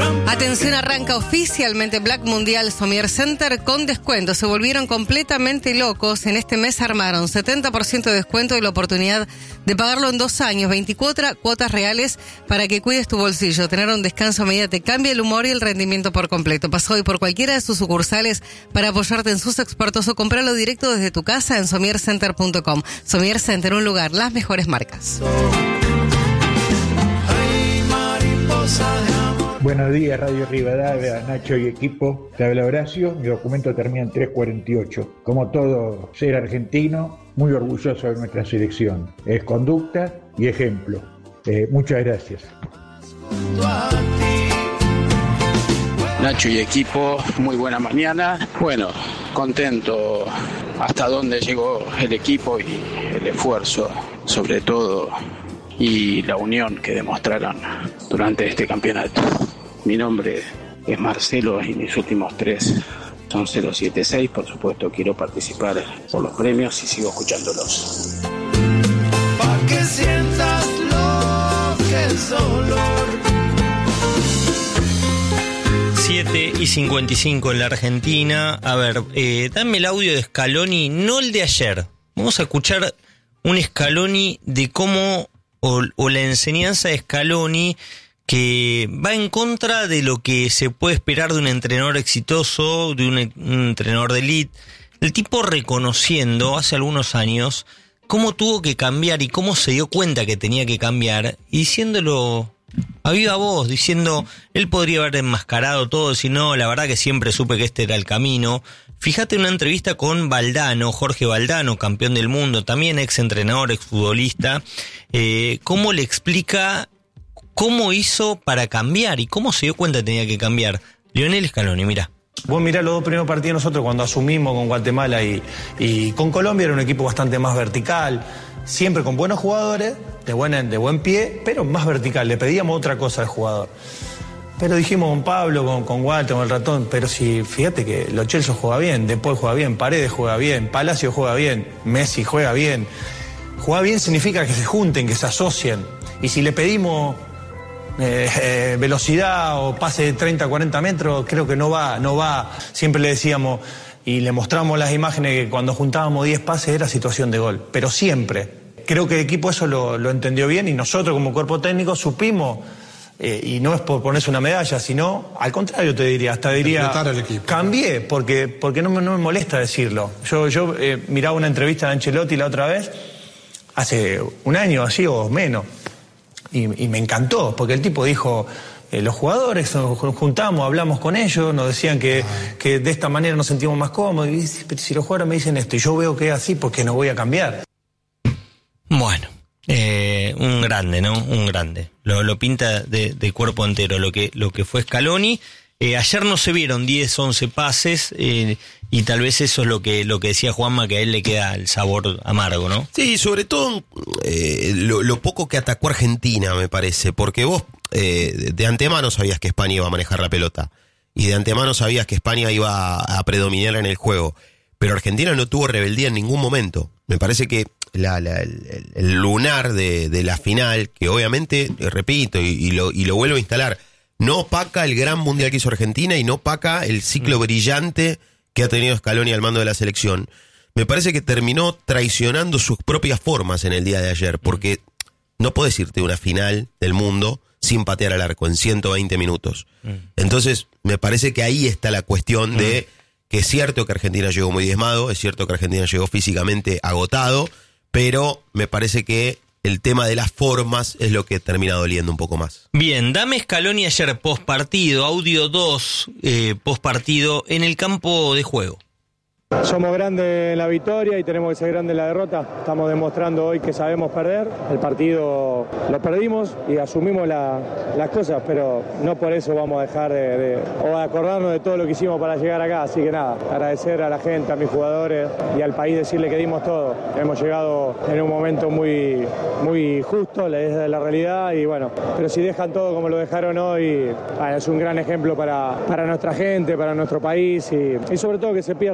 Atención, arranca oficialmente Black Mundial Somier Center con descuento. Se volvieron completamente locos. En este mes armaron 70% de descuento y la oportunidad de pagarlo en 2 años, 24 cuotas reales para que cuides tu bolsillo. Tener un descanso a medida te cambia el humor y el rendimiento por completo. Pasa hoy por cualquiera de sus sucursales para apoyarte en sus expertos o comprarlo directo desde tu casa en somiercenter.com. Somier Center, un lugar, las mejores marcas. Buenos días, Radio Rivadavia, Nacho y equipo. Te habla Horacio, mi documento termina en 348. Como todo ser argentino, muy orgulloso de nuestra selección. Es conducta y ejemplo. Muchas gracias. Nacho y equipo, muy buena mañana. Bueno, contento hasta dónde llegó el equipo y el esfuerzo, sobre todo, y la unión que demostraron durante este campeonato. Mi nombre es Marcelo y mis últimos 3 son 076. Por supuesto, quiero participar por los premios y sigo escuchándolos. Pa' que sientas lo que es dolor. 7:55 en la Argentina. A ver, dame el audio de Scaloni, no el de ayer. Vamos a escuchar un Scaloni de cómo, o la enseñanza de Scaloni, que va en contra de lo que se puede esperar de un entrenador exitoso, de un entrenador de elite. El tipo reconociendo hace algunos años cómo tuvo que cambiar y cómo se dio cuenta que tenía que cambiar, y diciéndolo a viva voz, diciendo, él podría haber enmascarado todo, si no, la verdad que siempre supe que este era el camino. Fíjate una entrevista con Valdano, Jorge Valdano, campeón del mundo, también ex entrenador, ex futbolista, cómo le explica cómo hizo para cambiar y cómo se dio cuenta que tenía que cambiar. Lionel Scaloni, mirá. Vos mirá los 2 primeros partidos nosotros cuando asumimos con Guatemala y con Colombia, era un equipo bastante más vertical, siempre con buenos jugadores, de buen pie, pero más vertical. Le pedíamos otra cosa al jugador. Pero dijimos con Pablo, con Walter, con el Ratón, pero si fíjate que Lo Celso juega bien, De Paul juega bien, Paredes juega bien, Palacio juega bien, Messi juega bien. Jugar bien significa que se junten, que se asocien. Y si le pedimos velocidad o pase de 30 a 40 metros, creo que no va. Siempre le decíamos y le mostramos las imágenes que cuando juntábamos 10 pases era situación de gol, pero siempre. Creo que el equipo eso lo entendió bien y nosotros como cuerpo técnico supimos, y no es por ponerse una medalla, sino al contrario, te diría, hasta diría, cambié, porque no me molesta decirlo. Yo miraba una entrevista de Ancelotti la otra vez, hace un año así o menos, y me encantó, porque el tipo dijo, los jugadores nos juntamos, hablamos con ellos, nos decían que de esta manera nos sentimos más cómodos, y pero si los jugadores me dicen esto y yo veo que es así, ¿por qué no voy a cambiar? Bueno, un grande, ¿no? Un grande. Lo pinta de cuerpo entero lo que fue Scaloni. Ayer no se vieron 10, 11 pases, y tal vez eso es lo que decía Juanma, que a él le queda el sabor amargo, ¿no? Sí, sobre todo lo poco que atacó Argentina, me parece, porque vos de antemano sabías que España iba a manejar la pelota, y de antemano sabías que España iba a predominar en el juego, pero Argentina no tuvo rebeldía en ningún momento. Me parece que el lunar de la final, que obviamente, repito, y lo vuelvo a instalar, no opaca el gran mundial que hizo Argentina y no opaca el ciclo brillante que ha tenido Scaloni al mando de la selección. Me parece que terminó traicionando sus propias formas en el día de ayer, porque no podés irte de una final del mundo sin patear al arco en 120 minutos. Entonces, me parece que ahí está la cuestión de que es cierto que Argentina llegó muy diezmado, es cierto que Argentina llegó físicamente agotado, pero me parece que el tema de las formas es lo que termina doliendo un poco más. Bien, dame Scaloni ayer post partido, audio 2 post partido en el campo de juego. Somos grandes en la victoria y tenemos que ser grandes en la derrota. Estamos demostrando hoy que sabemos perder. El partido lo perdimos y asumimos las cosas, pero no por eso vamos a dejar de acordarnos de todo lo que hicimos para llegar acá. Así que nada, agradecer a la gente, a mis jugadores y al país, decirle que dimos todo. Hemos llegado en un momento muy, muy justo, es la realidad, y bueno, pero si dejan todo como lo dejaron hoy, es un gran ejemplo para nuestra gente, para nuestro país, y sobre todo que se pierde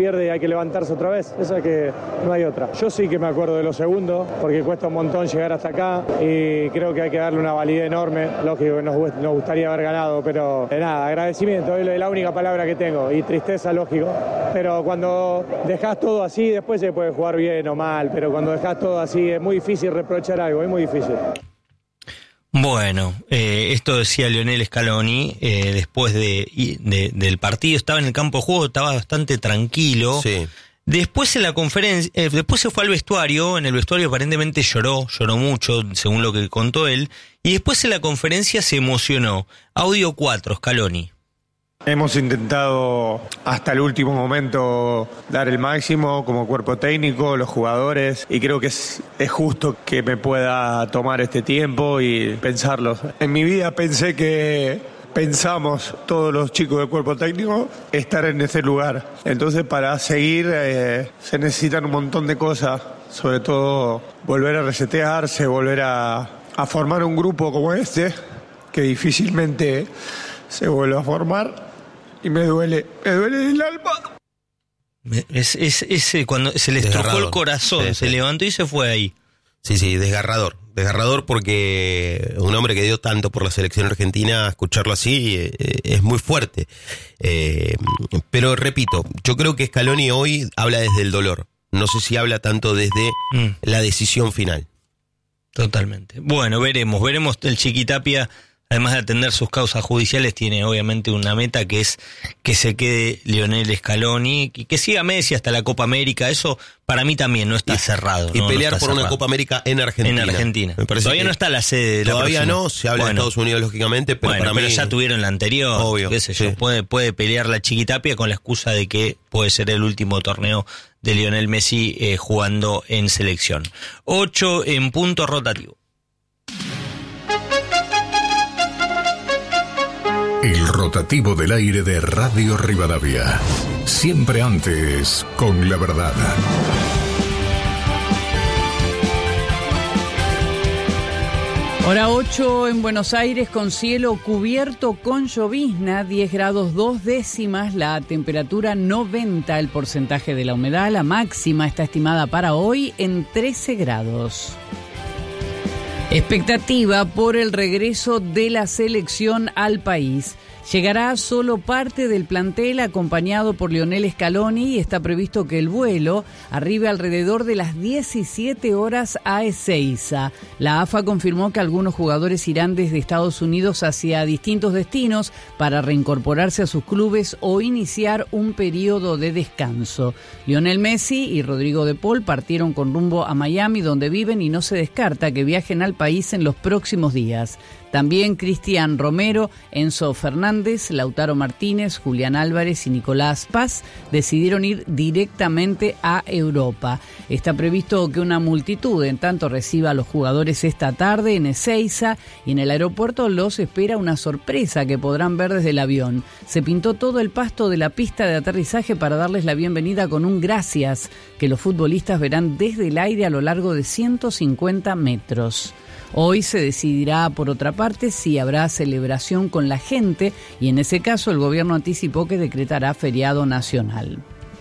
pierde y hay que levantarse otra vez. Esa es que no hay otra. Yo sí que me acuerdo de los segundos, porque cuesta un montón llegar hasta acá y creo que hay que darle una validez enorme. Lógico que nos gustaría haber ganado, pero nada, agradecimiento, es la única palabra que tengo, y tristeza, lógico. Pero cuando dejás todo así, después se puede jugar bien o mal, pero cuando dejás todo así es muy difícil reprochar algo, es muy difícil. Bueno, esto decía Lionel Scaloni después del partido. Estaba en el campo de juego, estaba bastante tranquilo. Sí. Después en la conferencia, después se fue al vestuario. En el vestuario aparentemente lloró mucho, según lo que contó él. Y después en la conferencia se emocionó. Audio 4, Scaloni. Hemos intentado hasta el último momento dar el máximo como cuerpo técnico, los jugadores, y creo que es justo que me pueda tomar este tiempo y pensarlo. En mi vida pensamos todos los chicos del cuerpo técnico estar en ese lugar. Entonces para seguir se necesitan un montón de cosas, sobre todo volver a resetearse, volver a formar un grupo como este, que difícilmente se vuelve a formar. Y me duele el alma. Cuando se le estrujó el corazón, se levantó y se fue ahí. Sí, desgarrador porque un hombre que dio tanto por la selección argentina, escucharlo así es muy fuerte. Pero repito, yo creo que Scaloni hoy habla desde el dolor. No sé si habla tanto desde la decisión final. Totalmente. Bueno, veremos el Chiquitapia. Además de atender sus causas judiciales, tiene obviamente una meta que es que se quede Lionel Scaloni y que siga Messi hasta la Copa América. Eso para mí también no está cerrado. Y pelear por una Copa América en Argentina. Me parece todavía no está la sede de la todavía próxima. no, se habla de Estados Unidos lógicamente, pero para mí... Pero ya tuvieron la anterior, obvio, qué sé yo. Puede pelear la Chiquitapia con la excusa de que puede ser el último torneo de Lionel Messi jugando en selección. 8 en punto rotativo. El rotativo del aire de Radio Rivadavia. Siempre antes con la verdad. Hora 8 en Buenos Aires con cielo cubierto con llovizna, 10 grados 2 décimas, la temperatura 90, el porcentaje de la humedad, la máxima está estimada para hoy en 13 grados. Expectativa por el regreso de la selección al país. Llegará solo parte del plantel acompañado por Lionel Scaloni y está previsto que el vuelo arribe alrededor de las 17 horas a Ezeiza. La AFA confirmó que algunos jugadores irán desde Estados Unidos hacia distintos destinos para reincorporarse a sus clubes o iniciar un periodo de descanso. Lionel Messi y Rodrigo de Paul partieron con rumbo a Miami, donde viven, y no se descarta que viajen al país en los próximos días. También Cristian Romero, Enzo Fernández, Lautaro Martínez, Julián Álvarez y Nicolás Paz decidieron ir directamente a Europa. Está previsto que una multitud en tanto reciba a los jugadores esta tarde en Ezeiza, y en el aeropuerto los espera una sorpresa que podrán ver desde el avión. Se pintó todo el pasto de la pista de aterrizaje para darles la bienvenida con un gracias que los futbolistas verán desde el aire a lo largo de 150 metros. Hoy se decidirá, por otra parte, si habrá celebración con la gente, y en ese caso el gobierno anticipó que decretará feriado nacional.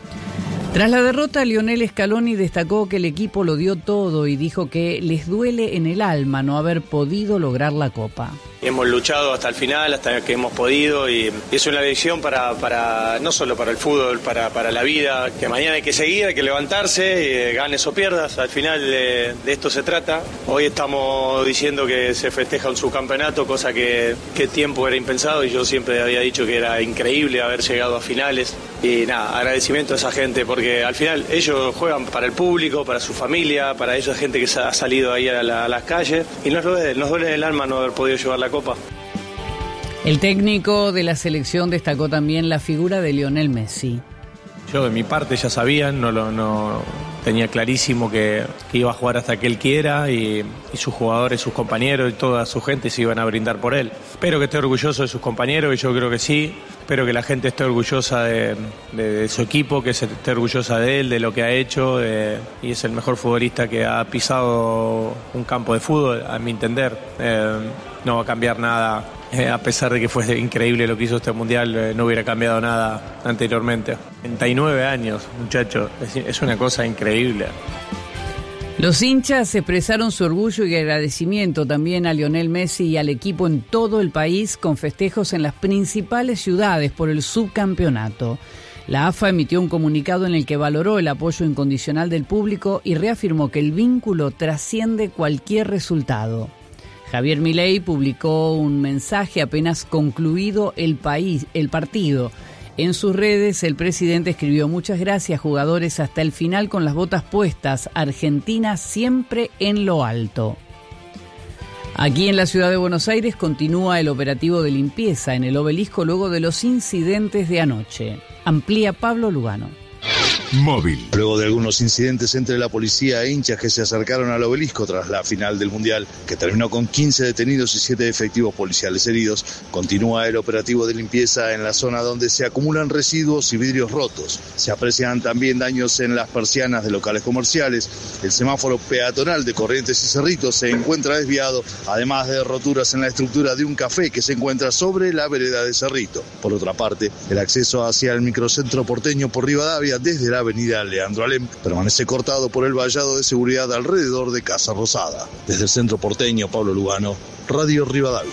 Tras la derrota, Lionel Scaloni destacó que el equipo lo dio todo y dijo que les duele en el alma no haber podido lograr la Copa. Hemos luchado hasta el final, hasta que hemos podido, y es una lección para no solo para el fútbol, para la vida, que mañana hay que seguir, hay que levantarse, ganes o pierdas, al final de esto se trata. Hoy estamos diciendo que se festeja un subcampeonato, cosa que tiempo era impensado, y yo siempre había dicho que era increíble haber llegado a finales. Y nada, agradecimiento a esa gente, porque al final ellos juegan para el público, para su familia, para esa gente que ha salido ahí a las calles, y nos duele el alma no haber podido llevar la Copa. El técnico de la selección destacó también la figura de Lionel Messi. Yo de mi parte ya sabía, no tenía clarísimo que iba a jugar hasta que él quiera, y sus jugadores, sus compañeros y toda su gente se iban a brindar por él. Espero que esté orgulloso de sus compañeros, y yo creo que sí. Espero que la gente esté orgullosa de su equipo, que se esté orgullosa de él, de lo que ha hecho, y es el mejor futbolista que ha pisado un campo de fútbol, a mi entender. No va a cambiar nada A pesar de que fue increíble lo que hizo este Mundial, no hubiera cambiado nada anteriormente. 39 años, muchachos, es una cosa increíble. Los hinchas expresaron su orgullo y agradecimiento también a Lionel Messi y al equipo en todo el país con festejos en las principales ciudades por el subcampeonato. La AFA emitió un comunicado en el que valoró el apoyo incondicional del público y reafirmó que el vínculo trasciende cualquier resultado. Javier Milei publicó un mensaje apenas concluido el partido. En sus redes, el presidente escribió: muchas gracias, jugadores, hasta el final con las botas puestas. Argentina siempre en lo alto. Aquí en la ciudad de Buenos Aires continúa el operativo de limpieza en el obelisco luego de los incidentes de anoche. Amplía Pablo Lugano. Móvil. Luego de algunos incidentes entre la policía e hinchas que se acercaron al obelisco tras la final del Mundial, que terminó con 15 detenidos y 7 efectivos policiales heridos, continúa el operativo de limpieza en la zona donde se acumulan residuos y vidrios rotos. Se aprecian también daños en las persianas de locales comerciales. El semáforo peatonal de Corrientes y Cerritos se encuentra desviado, además de roturas en la estructura de un café que se encuentra sobre la vereda de Cerrito. Por otra parte, el acceso hacia el microcentro porteño por Rivadavia desde la avenida Leandro Alem permanece cortado por el vallado de seguridad alrededor de Casa Rosada. Desde el centro porteño, Pablo Lugano, Radio Rivadavia.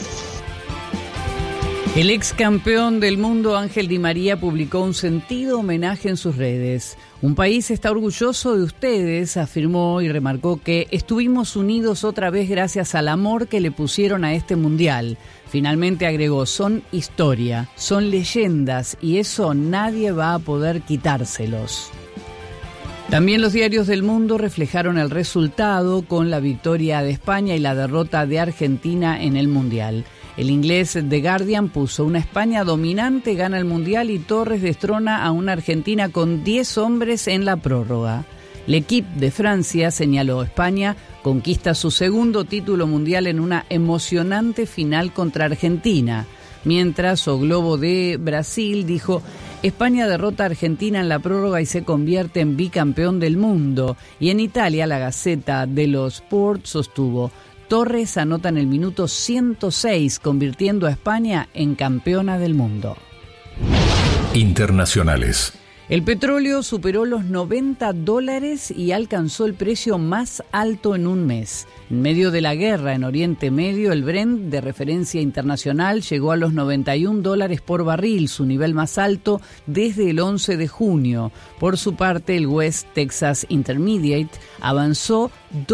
El ex campeón del mundo Ángel Di María publicó un sentido homenaje en sus redes. Un país está orgulloso de ustedes, afirmó y remarcó que estuvimos unidos otra vez gracias al amor que le pusieron a este mundial. Finalmente agregó: son historia, son leyendas y eso nadie va a poder quitárselos. También los diarios del mundo reflejaron el resultado con la victoria de España y la derrota de Argentina en el mundial. El inglés The Guardian puso: una España dominante gana el Mundial y Torres destrona a una Argentina con 10 hombres en la prórroga. L'Équipe de Francia señaló: España conquista su segundo título mundial en una emocionante final contra Argentina. Mientras O Globo de Brasil dijo: España derrota a Argentina en la prórroga y se convierte en bicampeón del mundo. Y en Italia, la Gazzetta dello Sport sostuvo: Torres anota en el minuto 106, convirtiendo a España en campeona del mundo. Internacionales. El petróleo superó los $90 y alcanzó el precio más alto en un mes. En medio de la guerra en Oriente Medio, el Brent, de referencia internacional, llegó a los $91 por barril, su nivel más alto desde el 11 de junio. Por su parte, el West Texas Intermediate avanzó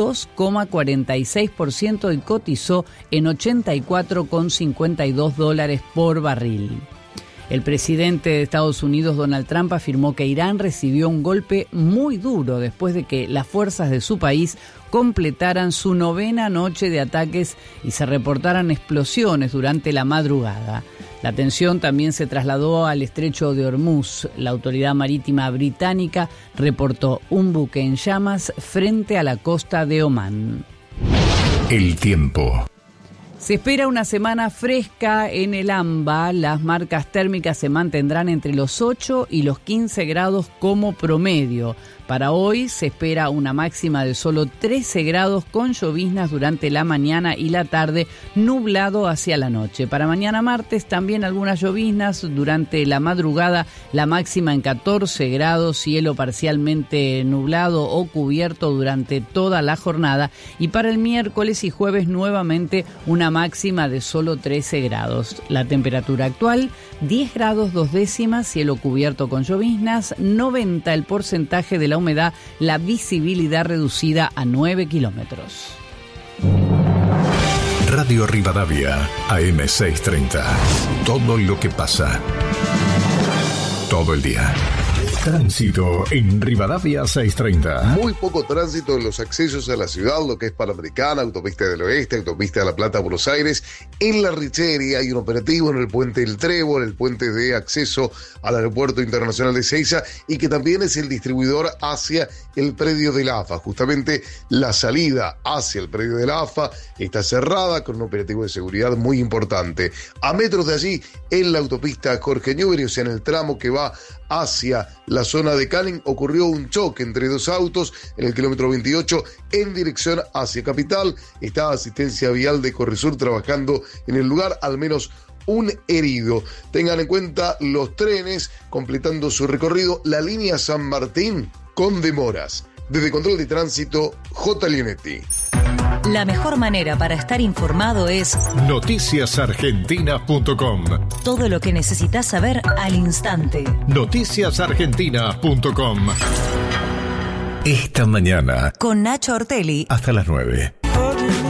2,46% y cotizó en $84,52 por barril. El presidente de Estados Unidos, Donald Trump, afirmó que Irán recibió un golpe muy duro después de que las fuerzas de su país completaran su 9ª noche de ataques y se reportaran explosiones durante la madrugada. La tensión también se trasladó al estrecho de Hormuz. La autoridad marítima británica reportó un buque en llamas frente a la costa de Omán. El tiempo. Se espera una semana fresca en el AMBA. Las marcas térmicas se mantendrán entre los 8 y los 15 grados como promedio. Para hoy se espera una máxima de solo 13 grados con lloviznas durante la mañana y la tarde, nublado hacia la noche. Para mañana martes también algunas lloviznas durante la madrugada, la máxima en 14 grados, cielo parcialmente nublado o cubierto durante toda la jornada. Y para el miércoles y jueves nuevamente una máxima de solo 13 grados. La temperatura actual, 10 grados 2 décimas, cielo cubierto con lloviznas, 90 el porcentaje de la humedad, la visibilidad reducida a 9 kilómetros. Radio Rivadavia, AM630. Todo lo que pasa. Todo el día. Tránsito en Rivadavia 630. Muy poco tránsito en los accesos a la ciudad, lo que es Panamericana, Autopista del Oeste, Autopista de La Plata, Buenos Aires. En La Richeri hay un operativo en el puente del Trébol, el puente de acceso al Aeropuerto Internacional de Ezeiza, y que también es el distribuidor hacia el predio de la AFA. Justamente la salida hacia el predio de la AFA está cerrada con un operativo de seguridad muy importante. A metros de allí, en la autopista Jorge Newbery, o sea, en el tramo que va hacia la zona de Canning ocurrió un choque entre dos autos en el kilómetro 28 en dirección hacia Capital. Está asistencia vial de Corresur trabajando en el lugar, al menos un herido. Tengan en cuenta los trenes completando su recorrido, la línea San Martín con demoras. Desde Control de Tránsito, J. Lionetti. La mejor manera para estar informado es noticiasargentina.com. Todo lo que necesitas saber al instante. Noticiasargentina.com. Esta mañana con Nacho Ortelli hasta las 9.